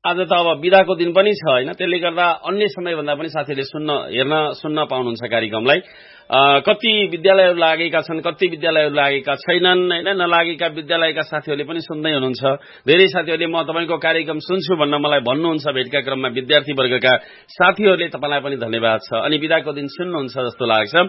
आज त अब बिदाको दिन पनि छ हैन, त्यसले गर्दा अन्य समयभन्दा पनि साथीहरूले सुन्न पाउनुहुन्छ कार्यक्रमलाई। कति विद्यालयहरू लागेका छन्, कति विद्यालयहरू लागेका छैनन् हैन, नलागेका विद्यालयका साथीहरूले पनि सुन्दै हुनुहुन्छ। धेरै साथीहरूले म तपाईको कार्यक्रम सुन्छु भन्न मलाई भन्नुहुन्छ। भेटका क्रममा विद्यार्थी वर्गका साथीहरूले तपाईलाई पनि धन्यवाद छ। अनि बिदाको दिन सुन्नुहुन्छ जस्तो लाग्छ।